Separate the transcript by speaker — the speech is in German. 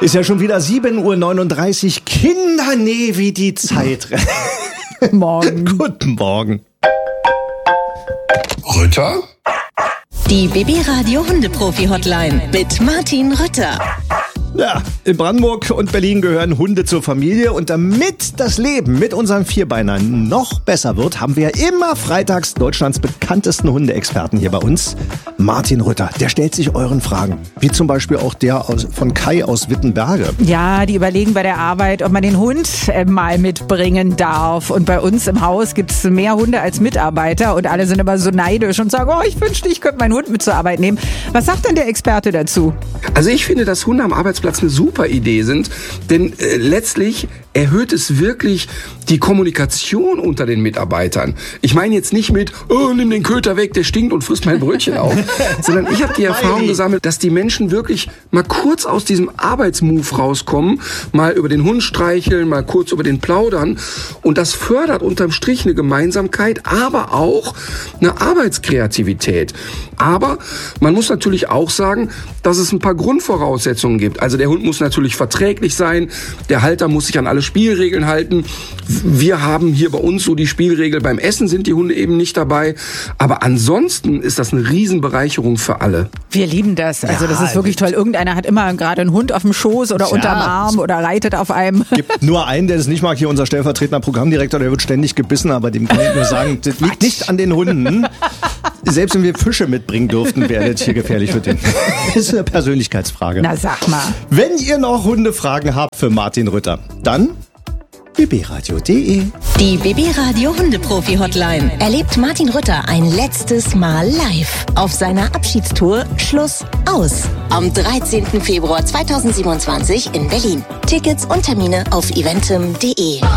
Speaker 1: Ist ja schon wieder 7:39 Uhr. Kinder, nee, wie die Zeit rennt.
Speaker 2: Morgen.
Speaker 1: Guten Morgen.
Speaker 3: Rütter?
Speaker 4: Die BB-Radio Hundeprofi-Hotline mit Martin Rütter.
Speaker 1: Ja, in Brandenburg und Berlin gehören Hunde zur Familie und damit das Leben mit unseren Vierbeinern noch besser wird, haben wir immer freitags Deutschlands bekanntesten Hundeexperten hier bei uns, Martin Rütter. Der stellt sich euren Fragen, wie zum Beispiel auch der von Kai aus Wittenberge.
Speaker 2: Ja, die überlegen bei der Arbeit, ob man den Hund mal mitbringen darf. Und bei uns im Haus gibt es mehr Hunde als Mitarbeiter und alle sind immer so neidisch und sagen, oh, ich wünschte, ich könnte meinen Hund mit zur Arbeit nehmen. Was sagt denn der Experte dazu?
Speaker 3: Also ich finde, dass Hunde am Arbeitsplatz eine super Idee sind, denn letztlich erhöht es wirklich die Kommunikation unter den Mitarbeitern. Ich meine jetzt nicht mit, oh, nimm den Köter weg, der stinkt und frisst mein Brötchen auf, sondern ich habe die Erfahrung gesammelt, dass die Menschen wirklich mal kurz aus diesem Arbeitsmove rauskommen, mal über den Hund streicheln, mal kurz über den plaudern und das fördert unterm Strich eine Gemeinsamkeit, aber auch eine Arbeitskreativität. Aber man muss natürlich auch sagen, dass es ein paar Grundvoraussetzungen gibt. Also der Hund muss natürlich verträglich sein, der Halter muss sich an alle Spielregeln halten. Wir haben hier bei uns so die Spielregel, beim Essen sind die Hunde eben nicht dabei. Aber ansonsten ist das eine Riesenbereicherung für alle.
Speaker 2: Wir lieben das. Also das ist wirklich toll. Irgendeiner hat immer gerade einen Hund auf dem Schoß oder unterm Arm oder reitet auf einem.
Speaker 1: Gibt nur einen, der das nicht mag, hier unser stellvertretender Programmdirektor, der wird ständig gebissen, aber dem kann ich nur sagen, das liegt nicht an den Hunden. Selbst wenn wir Fische mitbringen durften, wäre das hier gefährlich für den. Das ist eine Persönlichkeitsfrage.
Speaker 2: Na sag mal.
Speaker 1: Wenn ihr noch Hundefragen habt für Martin Rütter, dann bbradio.de.
Speaker 4: Die BB-Radio Hundeprofi-Hotline erlebt Martin Rütter ein letztes Mal live auf seiner Abschiedstour Schluss aus. Am 13. Februar 2027 in Berlin. Tickets und Termine auf eventim.de.